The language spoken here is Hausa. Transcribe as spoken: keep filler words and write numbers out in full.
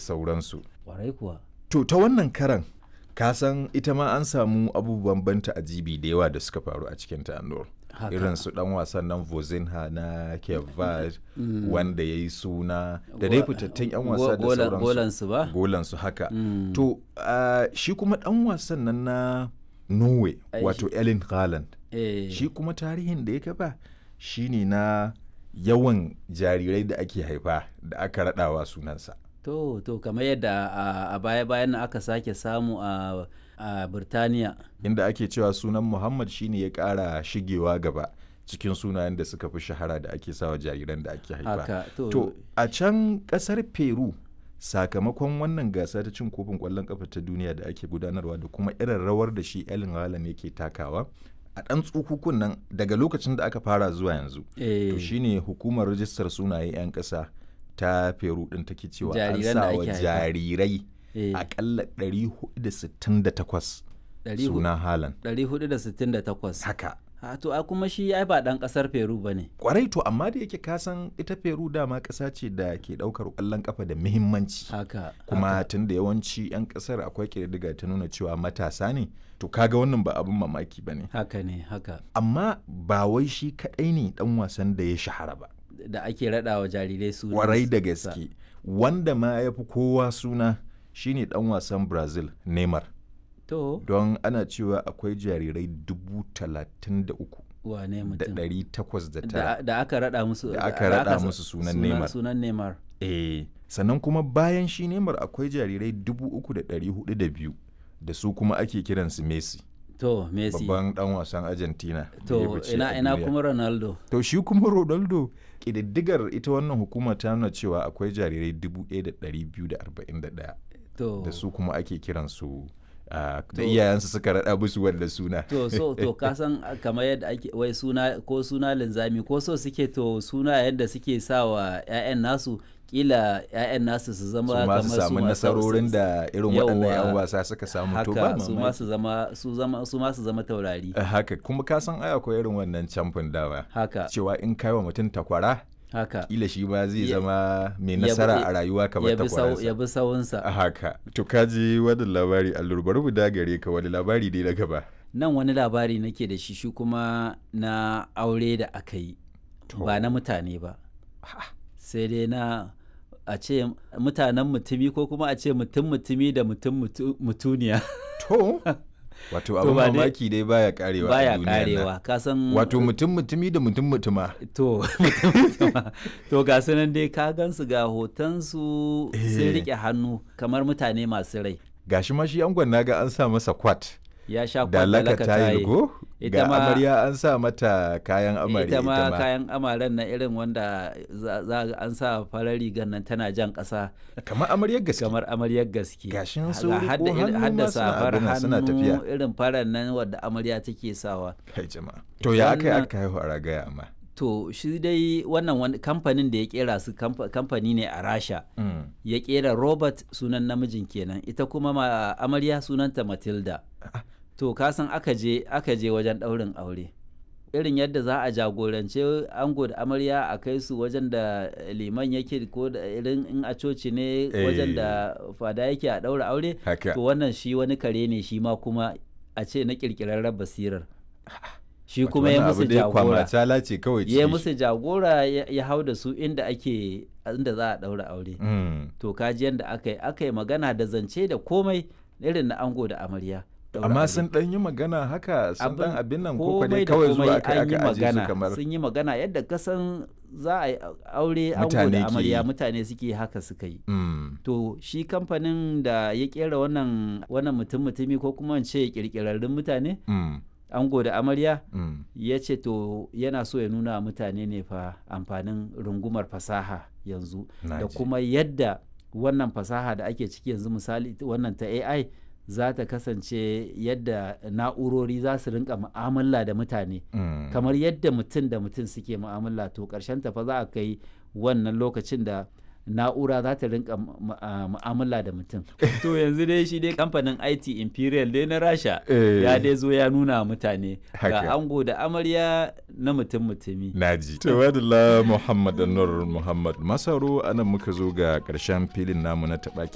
sauransu. Kwarai kuwa. To ta wannan karan ka san ita ma an samu abubuwan banta ajibi da yawa da suka faru a cikin ta Anur. Irin su dan wasan nan Vozinha na Cape Verde mm. wanda ya yi suna da dai fitattun 'yan wasa da sauransu. Golansu ba? Golansu haka. Mm. To uh, shi kuma dan wasan nan na Norway wato Erling Haaland. Eh. Shi kuma tarihin da ya kafa shine na yawan jarirai da ake haifa da aka raɗawa sunansa. To, to kamar yadda a baya-bayan aka sake samu a a Birtaniya. Inda ake cewa sunan Muhammad shine ya ƙara shigewa gaba cikin sunayen da suka fi shahara da ake sawa jariran da ake haifa. Haka, to, to a can ƙasar Peru sakamakon wannan gasa ta cin kofin ƙwallon ƙafa ta duniya da ake gudanarwa da kuma irin rawar da shi Erling Haaland yake takawa a ɗan tsukukun nan daga lokacin da aka fara zuwa yanzu. Eh. To shine hukumar rajistar sunaye 'yan ƙasa ta Peru din take cewa an sa wa jarirai akalla ɗari hudu da sittin da takwas sunan Haaland. ɗari hudu da sittin da takwas. Haka. Ha, to a kuma shi ai ba dan kasar Peru bane. Kwarai to amma da yake kasan ita Peru dama kasa ce da ke daukar kwallon kafa da muhimmanci. Haka. Kuma tun da yawanci 'yan kasar akwai kididdiga ta nuna cewa matasa ne to kaga wannan ba abin mamaki bane. Haka ne haka. Amma ba wai shi kadai ne dan wasan da ya shahara ba. Da ake raɗa wa jarirai suna. Kwarai da gaske wanda ma ya fi kowa suna shine dan wasan Brazil Neymar. To. Don ana cewa akwai jarirai dubu talatin da uku wane mutum da ɗari takwas da tara da aka raɗa musu da aka raɗa musu sunan Neymar. Sunan Neymar. Eh sannan kuma bayan shi Neymar akwai jarirai dubu uku da ɗari hudu da biyu da su kuma ake kiransu Messi. To Messi babban dan wasan Argentina. To ina ina kuma Ronaldo. To shi kuma Ronaldo ƙididdigar ita wannan hukuma ta nuna cewa akwai jarirai dubu ɗaya da ɗari biyu da arba'in da ɗaya. To da su kuma ake kiransu Uh, da iyayensu suka raɗa musu wanda suna. To so to kasan kamar yadda ake wai suna ko suna linzami ko so suke to suna yadda suke sawa 'ya'yan nasu kila 'ya'yan nasu su zama kamar su samu nasarorin da irin waɗannan 'yan wasa suka samu to ba su ma su zama su zama su ma su zama taurari. Uh, haka kuma kasan ai akwai irin wannan camfin dawa. Haka cewa in kai wa mutum takwara haka kila shi ba zai zama mai nasara a rayuwa kamar takwaransa. Ya bi sawunsa. Haka to kaji wani labari allur bari mu dagare ka wani labari dai na gaba. Nan wani labari nake da shi shi kuma na aure da aka yi ba na mutane ba sai dai na a ce mutanen mutumi ko kuma a ce mutum mutumi da mutum mutuniya. To wato abin mamaki dai baya karewa baya karewa kasan wato mutum mutumi da mutum mutuma. To mutum mutuma to ga sunan dai ka gansu ga hotonsu sun rike hannu kamar mutane masu rai. Gashi ma shi angon naga an sa masa kwat ya sha da laka tayi go ga amarya an sa mata kayan amarya ita ma kayan amaren na irin wanda za an sa farar rigar nan tana jan ƙasa kamar amaryar gaske kamar amaryar gaske gashin su ko hadda safar hannu irin farar nan wadda amarya take sawa. Kai jama'a to ya aka aka haihu a ragaya amma. To shi dai wannan wani kamfanin da ya kera su kamfani ne a Rasha mm. ya kera Robert sunan namijin kenan ita kuma amarya sunanta Matilda. To kasan aka je aka je wajen ɗaurin aure irin yadda za a jagorance ango da amarya a kai su wajen da liman yake ko da irin in a coci ne wajen da fada yake a ɗaura aure to wannan shi wani kare ne shi ma kuma a ce na ƙirƙirarren basirar shi kuma ya musu jagora ya musu jagora ya hau da su inda ake inda za a ɗaura aure to kaji yadda aka yi aka yi magana da zance da komai irin na ango da amarya. Amma sun dan yi magana haka sun dan abin nan ko dai kawai zuwa aka aka aje su kamar sun yi magana yadda kasan za a yi aure ango da amarya mutane suke haka suka yi. Mm. To shi kamfanin da ya kera wannan wannan mutum mutumi ko kuma ce kirkirarrun mutane mm. ango da amarya mm. ya ce to yana so ya nuna mutane ne fa amfanin rungumar fasaha yanzu da kuma yadda wannan fasaha da ake ciki yanzu misali wannan ta A I za ta kasance yadda na'urori za su rinka mu'amala da mutane mm. kamar yadda mutum da mutum suke mu'amala to karshen tafa za a kai wannan lokacin da na'ura za ta rinka mu'amala da mutum. To yanzu dai shi dai kamfanin I T Imperial dai na Rasha ya dai zo ya nuna mutane ga ango da amarya na mutum mutumi. Naji. Tawadala Muhammad Nur Muhammad Masaro anan muka zo ga karshen filin namu na taɓaki.